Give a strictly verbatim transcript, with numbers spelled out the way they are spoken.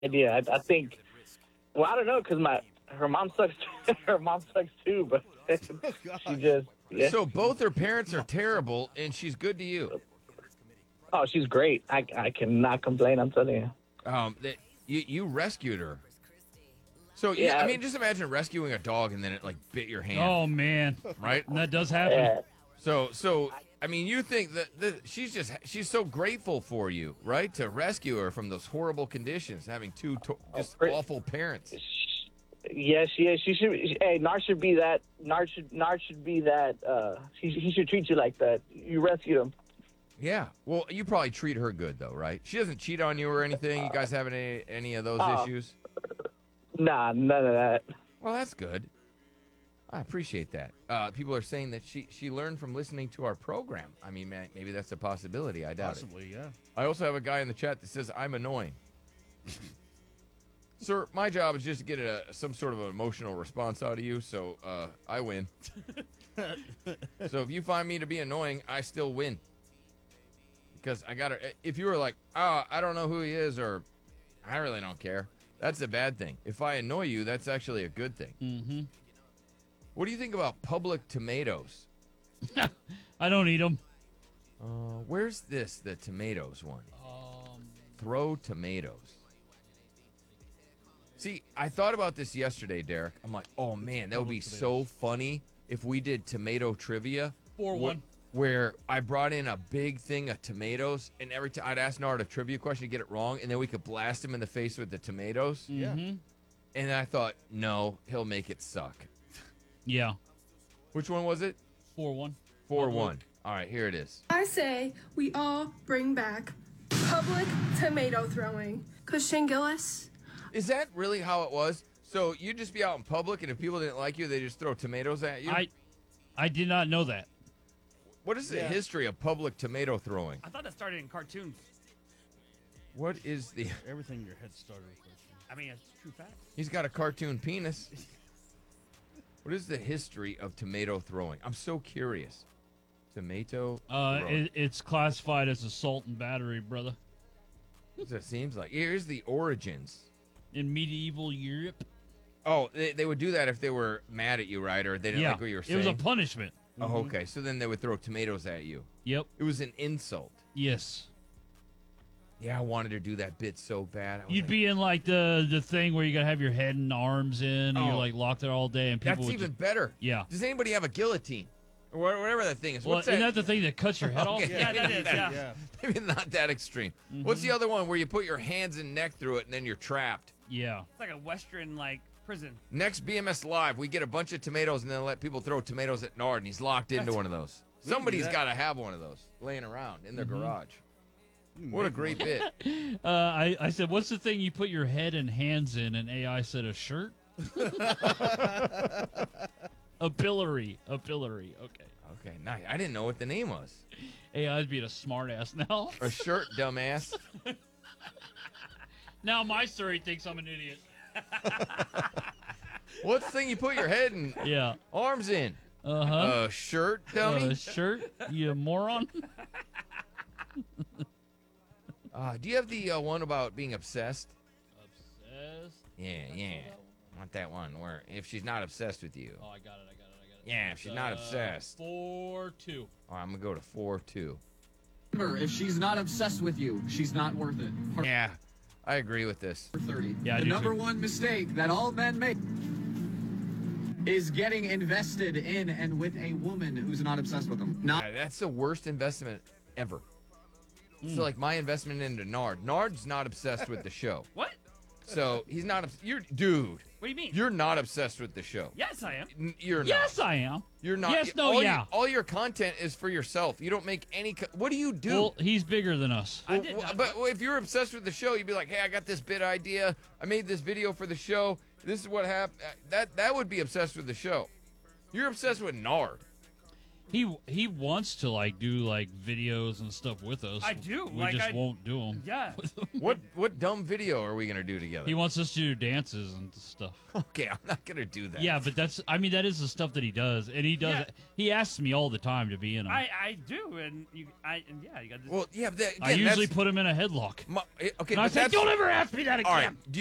idea. I, I think. Well, I don't know because my her mom sucks. Her mom sucks too, but Oh she gosh. just yeah. So both her parents are terrible, and she's good to you. Oh, she's great. I I cannot complain. I'm telling you. Um, that you you rescued her. So yeah, I Yeah, mean, just imagine rescuing a dog and then it like bit your hand, Oh man, right? and that does happen. yeah. So so I mean, you think that, that she's just she's so grateful for you, right? To rescue her from those horrible conditions, having two to- just great. awful parents. Yes, yes. She should. Hey, Nard should be that. Nard should. Nard should be that. Uh, he, he should treat you like that. You rescued him. Yeah. Well, you probably treat her good though, right? She doesn't cheat on you or anything. You guys having any any of those Oh. issues? Nah, none of that. Well, that's good. I appreciate that. Uh, people are saying that she she learned from listening to our program. I mean, man, maybe that's a possibility. I doubt it. Possibly, yeah. I also have a guy in the chat that says I'm annoying. Sir, my job is just to get a, some sort of an emotional response out of you, so uh, I win. So if you find me to be annoying, I still win. Because I gotta. If you were like, oh, I don't know who he is, or I really don't care, that's a bad thing. If I annoy you, that's actually a good thing. Mm-hmm. What do you think about public tomatoes? I don't eat them. Uh, where's this, the tomatoes one? Um, Throw tomatoes. See, I thought about this yesterday, Derek. I'm like, oh man, that would be so funny if we did tomato trivia. Four wh- one. Where I brought in a big thing of tomatoes, and every time I'd ask Nard a trivia question to get it wrong, and then we could blast him in the face with the tomatoes. Yeah. Mm-hmm. And I thought, no, he'll make it suck. Yeah. Which one was it? Four one. four one. All right, here it is. I say we all bring back public tomato throwing. Cause Shane Gillis, Is that really how it was? So you'd just be out in public, and if people didn't like you, they just throw tomatoes at you? I, I did not know that. What is the Yeah. history of public tomato throwing? I thought that started in cartoons. What is the... Everything in your head started with question. I mean, it's true fact. He's got a cartoon penis. What is the history of tomato throwing? I'm so curious. Tomato Uh, throwing. it, it's classified as assault and battery, brother. That's what it seems like. Here's the origins. In medieval Europe. Oh, they, they would do that if they were mad at you, right? Or they didn't Yeah. like what you were It saying. was a punishment. Oh, okay. So then they would throw tomatoes at you. Yep. It was an insult. Yes. Yeah, I wanted to do that bit so bad. I was You'd like, be in like the the thing where you gotta have your head and arms in, and Oh. you're like locked there all day, and people That's would even just, better. yeah. Does anybody have a guillotine? Or wha- whatever that thing is. Well, What's isn't that? that the thing that cuts your head off? Okay. Yeah, that is, yeah. Yeah. Maybe not that extreme. Mm-hmm. What's the other one where you put your hands and neck through it and then you're trapped? Yeah. It's like a Western, like, prison. Next B M S Live, we get a bunch of tomatoes and then let people throw tomatoes at Nard, and he's locked into one of those. We can do Somebody's that. got to have one of those laying around in their Mm-hmm. garage. What a great bit. Uh, I, I said, what's the thing you put your head and hands in? And A I said, a shirt? A pillory. A pillory. Okay. Okay, nice. I didn't know what the name was. A I's being a smartass now. A shirt, dumbass. Now my Surrey thinks I'm an idiot. What's the thing you put your head and Yeah. arms in? Uh-huh. A shirt, dummy? Uh, shirt? You moron? Uh, do you have the uh, one about being obsessed? Obsessed? Yeah, yeah. I want that one where if she's not obsessed with you. Oh, I got it, I got it, I got it. Yeah, if she's not Uh, obsessed. Four, two. All right, I'm going to go to four two. Remember, if she's not obsessed with you, she's not worth it. Part Yeah, I agree with this. thirty. Yeah, I the do number too. one mistake that all men make is getting invested in and with a woman who's not obsessed with them. Not Yeah, that's the worst investment ever. Hmm. So, like, my investment into Nard. Nard's not obsessed with the show. What? So, he's not... obs- You're... Dude, What do you mean? you're not obsessed with the show. Yes, I am. N- You're Yes, not. I am. You're not. Yes, no, all yeah. Your, all your content is for yourself. You don't make any... Co- what do you do? Well, he's bigger than us. I did Well, not. but if you're obsessed with the show, you'd be like, "Hey, I got this bit idea. I made this video for the show. This is what happened." That that would be obsessed with the show. You're obsessed with Nard. He he wants to like do like videos and stuff with us. I do, We like, just I- won't do them. Yeah. What what dumb video are we gonna do together? He wants us to do dances and stuff. Okay, I'm not gonna do that. Yeah, but that's I mean that is the stuff that he does, and he does. Yeah. it. He asks me all the time to be in them. I, I do, and you, I, and yeah, you got. Well, yeah. But that, again, I usually that's put him in a headlock. my, eh, okay. And I but say, that's, don't ever ask me that again. all right.